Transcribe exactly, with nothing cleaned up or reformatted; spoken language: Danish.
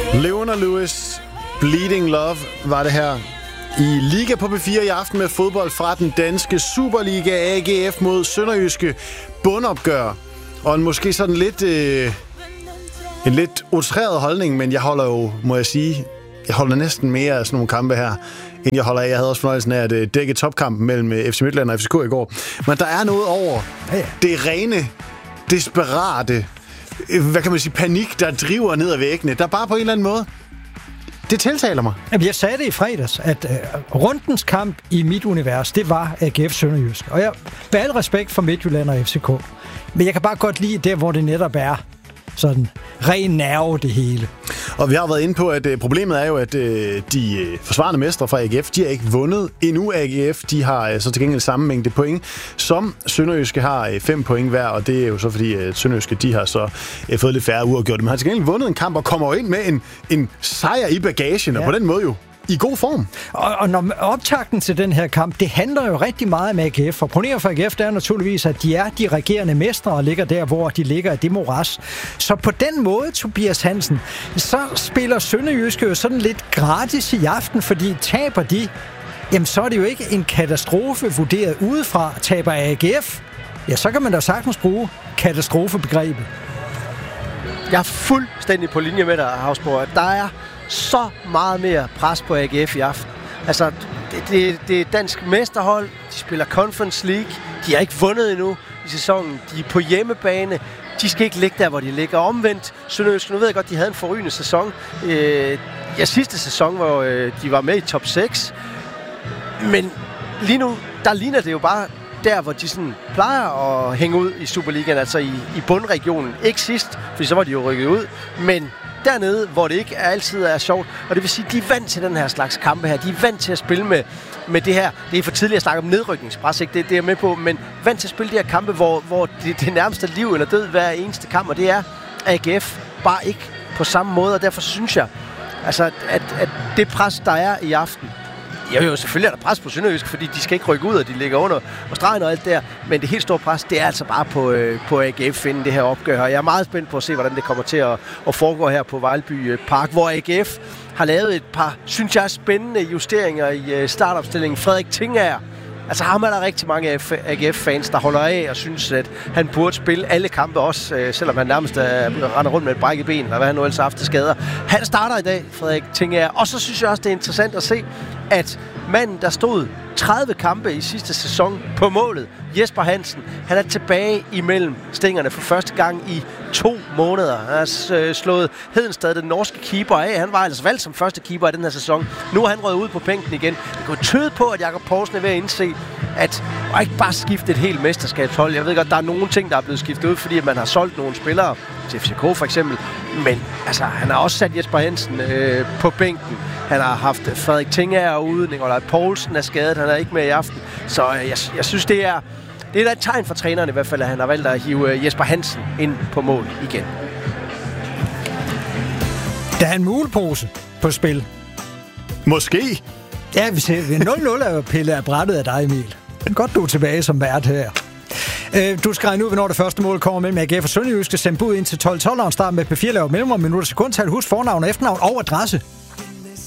Leona Lewis, Bleeding Love var det her i Liga på P fire i aften med fodbold fra den danske Superliga. A G F mod Sønderjyske, bundopgør. Og en måske sådan lidt øh, en lidt outreret holdning, men jeg holder jo, må jeg sige, jeg holder næsten mere af sådan nogle kampe her, end jeg holder af. Jeg havde også fornøjelsen af at dække topkampen mellem F C Midtjylland og F C K i går. Men der er noget over det rene, desperate, hvad kan man sige, panik, der driver ned ad væggene. Der er bare på en eller anden måde. Det tiltaler mig. Jeg sagde det i fredags, at uh, rundens kamp i mit univers, det var A G F Sønderjysk. Og jeg med al respekt for Midtjylland og F C K. Men jeg kan bare godt lide der, hvor det netop er sådan ren nerve, det hele. Og vi har været inde på, at øh, problemet er jo, at øh, de øh, forsvarende mestre fra A G F, de har ikke vundet endnu. A G F, de har øh, så til gengæld samme mængde point, som Sønderjyske har øh, fem point hver, og det er jo så fordi, at øh, Sønderjyske, de har så øh, fået lidt færre uafgjort. Men har til gengæld vundet en kamp og kommer ind med en, en sejr i bagagen, ja. Og på den måde jo i god form. Og, og når optakten til den her kamp, det handler jo rigtig meget om A G F. Og problemet for A G F, det er naturligvis, at de er de regerende mestre og ligger der, hvor de ligger i det moras. Så på den måde, Tobias Hansen, så spiller Sønderjyske jo sådan lidt gratis i aften, fordi taber de, jamen så er det jo ikke en katastrofe vurderet udefra. Taber A G F, ja, så kan man da sagtens bruge katastrofebegrebet. Jeg er fuldstændig på linje med dig, Havsborg. Der er så meget mere pres på A G F i aften. Altså, det, det, det er dansk mesterhold. De spiller Conference League. De har ikke vundet endnu i sæsonen. De er på hjemmebane. De skal ikke ligge der, hvor de ligger. Omvendt, Sønderjysk, nu ved jeg godt, de havde en forrygende sæson. Øh, ja, sidste sæson, hvor øh, de var med i top seks. Men lige nu, der ligner det jo bare der, hvor de sådan plejer at hænge ud i Superligaen, altså i, i bundregionen. Ikke sidst, for så var de jo rykket ud, men dernede, hvor det ikke er, altid er sjovt. Og det vil sige, de er vant til den her slags kampe her. De er vant til at spille med, med det her. Det er for tidligt at snakke om nedrykningspres, ikke? Det, det er jeg med på, men vant til at spille de her kampe, hvor, hvor det, det nærmeste liv eller død hver eneste kamp, og det er A G F bare ikke på samme måde, og derfor synes jeg, altså, at, at det pres, der er i aften, jo, jo, selvfølgelig er der pres på Sønderjysk, fordi de skal ikke rykke ud, og de ligger under og stregen og alt der. Men det helt store pres, det er altså bare på, øh, på A G F inden det her opgør. Og jeg er meget spændt på at se, hvordan det kommer til at, at foregå her på Vejlby Park, hvor A G F har lavet et par, synes jeg, spændende justeringer i startopstillingen. Frederik Tingager, altså ham er der rigtig mange A G F-fans, der holder af og synes, at han burde spille alle kampe også, øh, selvom han nærmest er, render rundt med et brækket ben, eller hvad han nu ellers har haft til skader. Han starter i dag, Frederik Tingager. Og så synes jeg også, det er interessant at se, at manden, der stod tredive kampe i sidste sæson på målet, Jesper Hansen, han er tilbage imellem stængerne for første gang i to måneder. Han har slået Hedenstad, den norske keeper, af. Han var altså valgt som første keeper i den her sæson. Nu er han røget ud på bænken igen. Det kunne tyde på, at Jakob Poulsen er ved at indse, at og ikke bare skifte et helt mesterskabshold. Jeg ved godt, der er nogle ting, der er blevet skiftet ud, fordi man har solgt nogle spillere til F C K for eksempel. Men altså, han har også sat Jesper Hansen øh, på bænken. Han har haft Frederik Tingager ude, Nikolaj Poulsen er skadet, han er ikke med i aften. Så øh, jeg, jeg synes, det er, det er da et tegn for træneren i hvert fald, at han har valgt at hive Jesper Hansen ind på mål igen. Der er en mulepose på spil. Måske. Ja, vi ser nul nul er jo pillet af brættet af dig, Emil. Godt, du er tilbage som vært her. Du skal regne ud, hvornår det første mål kommer mellem A G F og Sønderjyske. Send bud ind til tolv tolv og start med P fire laver mellemrum minutter sekundtal. Husk fornavn, efternavn og adresse.